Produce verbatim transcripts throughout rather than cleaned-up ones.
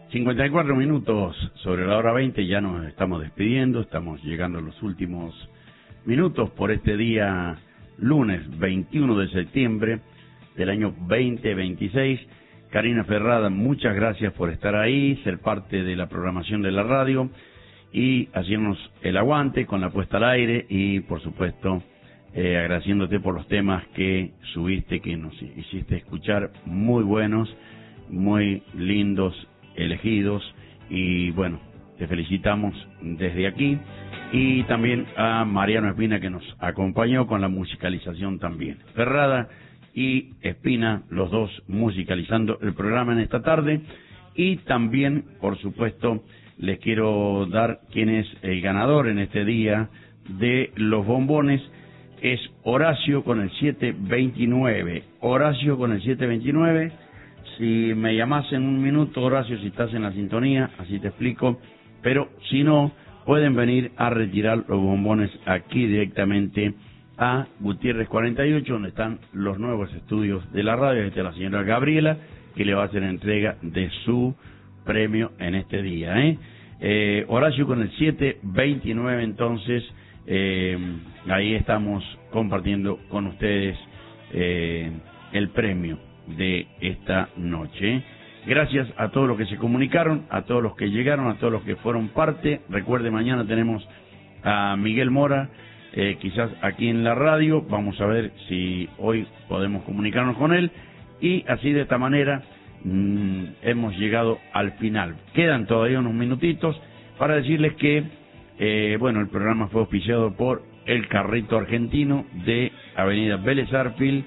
cincuenta y cuatro minutos sobre la hora veinte, ya nos estamos despidiendo, estamos llegando a los últimos minutos por este día lunes veintiuno de septiembre del año veinte veintiséis. Karina Ferrada, muchas gracias por estar ahí, ser parte de la programación de la radio y hacernos el aguante con la puesta al aire y, por supuesto, eh, agradeciéndote por los temas que subiste, que nos hiciste escuchar, muy buenos, muy lindos, elegidos, y bueno, te felicitamos desde aquí, y también a Mariano Espina, que nos acompañó con la musicalización también. Ferrada y Espina, los dos musicalizando el programa en esta tarde, y también, por supuesto, les quiero dar quién es el ganador en este día de los bombones. Es Horacio con el siete veintinueve. Horacio con el siete veintinueve. Si me llamas en un minuto, Horacio, si estás en la sintonía, así te explico. Pero si no, pueden venir a retirar los bombones aquí directamente a Gutiérrez cuarenta y ocho, donde están los nuevos estudios de la radio. Esta es la señora Gabriela, que le va a hacer entrega de su premio en este día. ¿eh? Eh, Horacio con el siete veintinueve, entonces, eh, ahí estamos compartiendo con ustedes eh, el premio de esta noche. Gracias a todos los que se comunicaron, a todos los que llegaron, a todos los que fueron parte. Recuerde, mañana tenemos a Miguel Mora, eh, quizás aquí en la radio. Vamos a ver si hoy podemos comunicarnos con él. Y así, de esta manera, mmm, hemos llegado al final. Quedan todavía unos minutitos para decirles que, eh, bueno, el programa fue auspiciado por El Carrito Argentino de Avenida Vélez Arfield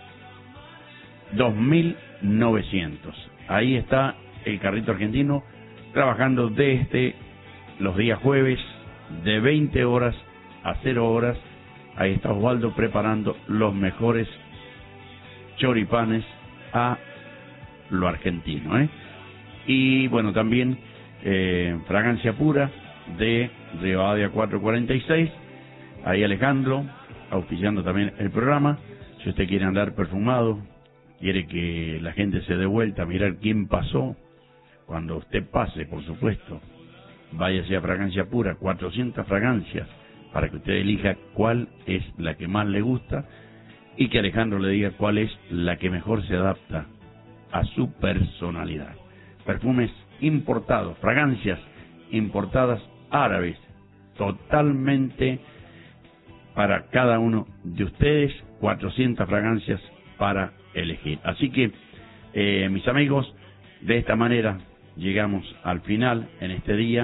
dos mil novecientos. Ahí está El Carrito Argentino trabajando desde los días jueves de veinte horas a cero horas. Ahí está Osvaldo preparando los mejores choripanes a lo argentino, ¿eh? Y bueno, también eh, Fragancia Pura de Rivadavia cuatrocientos cuarenta y seis. Ahí Alejandro auspiciando también el programa. Si usted quiere andar perfumado, quiere que la gente se dé vuelta a mirar quién pasó, cuando usted pase, por supuesto, váyase a Fragancia Pura, cuatrocientas fragancias, para que usted elija cuál es la que más le gusta y que Alejandro le diga cuál es la que mejor se adapta a su personalidad. Perfumes importados, fragancias importadas árabes, totalmente para cada uno de ustedes, cuatrocientas fragancias para elegir. Así que, eh, mis amigos, de esta manera llegamos al final en este día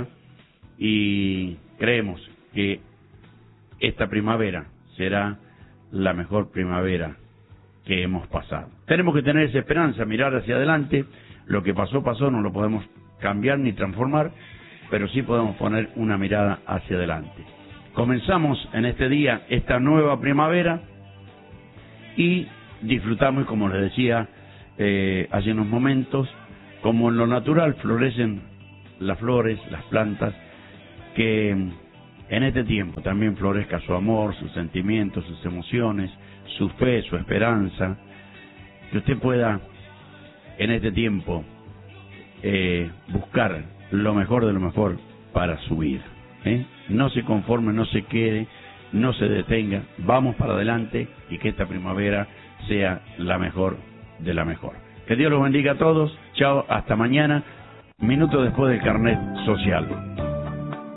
y creemos que esta primavera será la mejor primavera que hemos pasado. Tenemos que tener esa esperanza, mirar hacia adelante. Lo que pasó, pasó, no lo podemos cambiar ni transformar, pero sí podemos poner una mirada hacia adelante. Comenzamos en este día esta nueva primavera y disfrutamos, como les decía eh, hace unos momentos, como en lo natural florecen las flores, las plantas, que en este tiempo también florezca su amor, sus sentimientos, sus emociones, su fe, su esperanza, que usted pueda en este tiempo eh, buscar lo mejor de lo mejor para su vida. ¿eh? No se conforme, no se quede, no se detenga, vamos para adelante y que esta primavera sea la mejor de la mejor. Que Dios los bendiga a todos. Chao, hasta mañana, minuto después del carnet social.